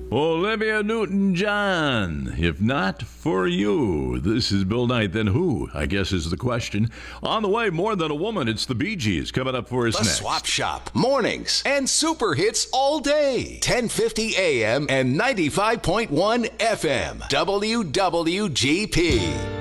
Olivia Newton-John. If not for you. This is Bill Knight. Then who, I guess, is the question. On the way, More Than a Woman. It's the Bee Gees coming up for us The next. Swap Shop. Mornings and super hits all day. 1050 AM and 95.1 FM. WWGP.